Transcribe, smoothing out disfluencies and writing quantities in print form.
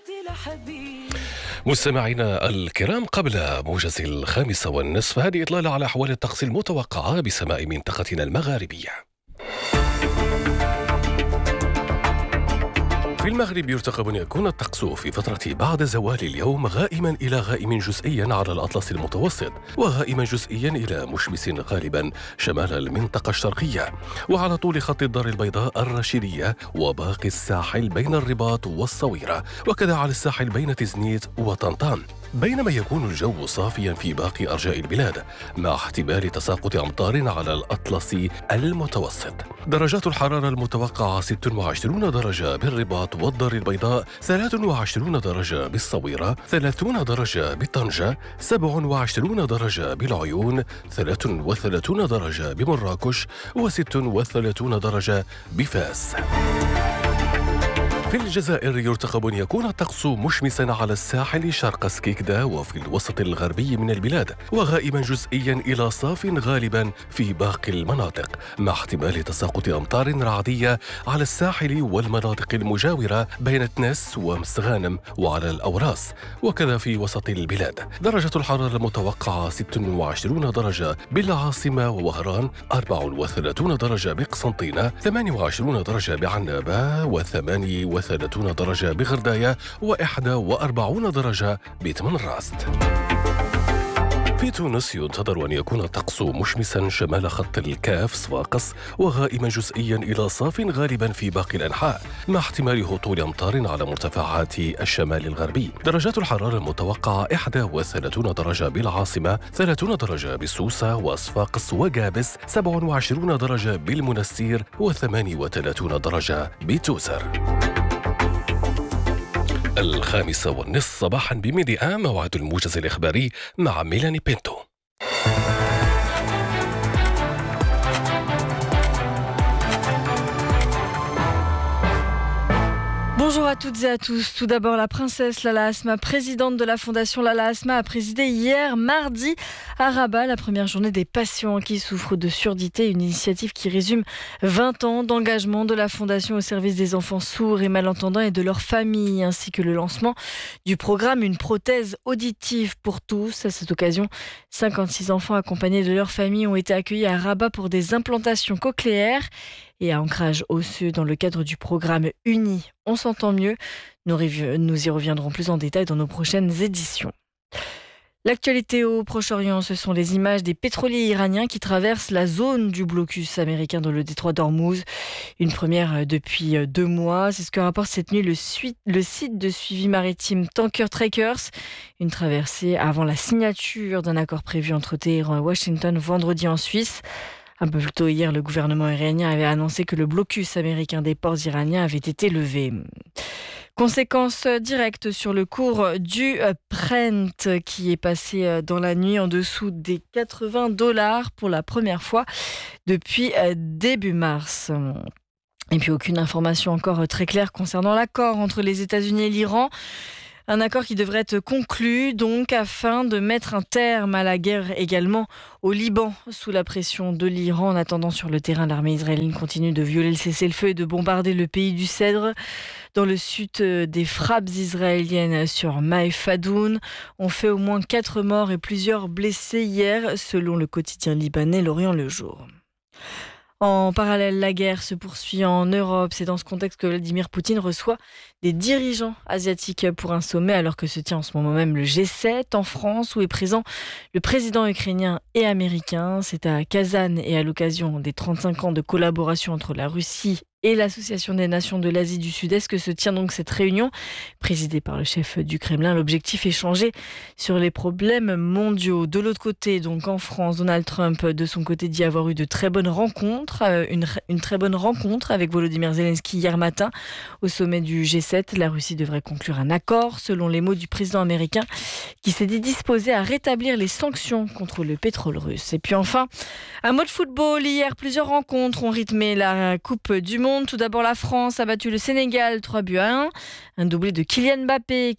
مستمعينا الكرام، قبل موجز 5:30 هذه إطلالة على أحوال الطقس المتوقعة بسماء منطقتنا المغاربية. في المغرب يرتقب أن يكون الطقس في فترة بعد زوال اليوم غائما إلى غائم جزئيا على الأطلس المتوسط، وغائما جزئيا إلى مشمس غالبا شمال المنطقة الشرقية، وعلى طول خط الدار البيضاء الرشيدية وباقي الساحل بين الرباط والصويرة، وكذا على الساحل بين تزنيت وطنطان، بينما يكون الجو صافيا في باقي أرجاء البلاد مع احتمال تساقط أمطار على الأطلس المتوسط. درجات الحرارة المتوقعة 26 درجة بالرباط والدار البيضاء، 23 درجة بالصويرة، 30 درجة بطنجة، 27 درجة بالعيون، 33 درجة بمراكش، و36 درجة بفاس. في الجزائر يرتقب أن يكون الطقس مشمسا على الساحل شرق سكيكدا وفي الوسط الغربي من البلاد، وغائما جزئيا إلى صاف غالبا في باقي المناطق مع احتمال تساقط أمطار رعدية على الساحل والمناطق المجاورة بين تنس ومسغانم وعلى الأوراس، وكذا في وسط البلاد. درجة الحرارة المتوقعة 26 درجة بالعاصمة ووهران، 34 درجة بقسنطينة، 28 درجة بعنابة، و38 درجة بغرداية، و41 درجة بتمنراست. في تونس ينتظر أن يكون الطقس مشمسا شمال خط الكاف صفاقس، وغائما جزئيا إلى صاف غالبا في باقي الأنحاء مع احتمال هطول أمطار على مرتفعات الشمال الغربي. درجات الحرارة المتوقعة 31 درجة بالعاصمة، 30 درجة بالسوسة وصفاقس وجابس، 27 درجة بالمنستير، و38 درجة بتوسر. 5:30 صباحا بميديا، موعد الموجز الإخباري مع ميلاني بينتو. Bonjour à toutes et à tous. Tout d'abord, la princesse Lala Asma, présidente de la fondation Lala Asma, a présidé hier mardi à Rabat la première journée des patients qui souffrent de surdité, une initiative qui résume 20 ans d'engagement de la fondation au service des enfants sourds et malentendants et de leurs familles, ainsi que le lancement du programme Une prothèse auditive pour tous. À cette occasion, 56 enfants accompagnés de leurs familles ont été accueillis à Rabat pour des implantations cochléaires et à ancrage osseux dans le cadre du programme Uni. On s'entend mieux. Nous y reviendrons plus en détail dans nos prochaines éditions. L'actualité au Proche-Orient, ce sont les images des pétroliers iraniens qui traversent la zone du blocus américain dans le détroit d'Ormuz. Une première depuis 2 mois. C'est ce que rapporte cette nuit le site de suivi maritime Tanker Trackers. Une traversée avant la signature d'un accord prévu entre Téhéran et Washington vendredi en Suisse. Un peu plus tôt hier, le gouvernement iranien avait annoncé que le blocus américain des ports iraniens avait été levé. Conséquence directe sur le cours du Brent qui est passé dans la nuit en dessous des $80 pour la première fois depuis début mars. Et puis aucune information encore très claire concernant l'accord entre les États-Unis et l'Iran. Un accord qui devrait être conclu donc afin de mettre un terme à la guerre également au Liban sous la pression de l'Iran. En attendant, sur le terrain, l'armée israélienne continue de violer le cessez-le-feu et de bombarder le pays du Cèdre. Dans le sud, des frappes israéliennes sur Maïfadoun ont fait au moins 4 morts et plusieurs blessés hier, selon le quotidien libanais L'Orient le Jour. En parallèle, la guerre se poursuit en Europe. C'est dans ce contexte que Vladimir Poutine reçoit des dirigeants asiatiques pour un sommet, alors que se tient en ce moment même le G7 en France, où est présent le président ukrainien et américain. C'est à Kazan et à l'occasion des 35 ans de collaboration entre la Russie et l'Association des Nations de l'Asie du Sud-Est que se tient donc cette réunion, présidée par le chef du Kremlin. L'objectif est échanger sur les problèmes mondiaux. De l'autre côté, donc en France, Donald Trump, de son côté, dit avoir eu de très bonnes rencontres, une très bonne rencontre avec Volodymyr Zelensky hier matin au sommet du G7. La Russie devrait conclure un accord, selon les mots du président américain, qui s'est dit disposé à rétablir les sanctions contre le pétrole russe. Et puis enfin, un mot de football. Hier, plusieurs rencontres ont rythmé la Coupe du Monde. Tout d'abord, la France a battu le Sénégal 3-1. Un doublé de Kylian Mbappé